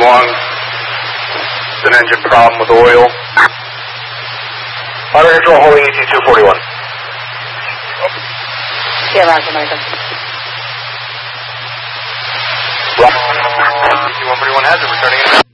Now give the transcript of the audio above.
along. It's an engine problem with oil. Auto control holding ET241. Yeah, Roger, Michael. ET141 has it, returning it.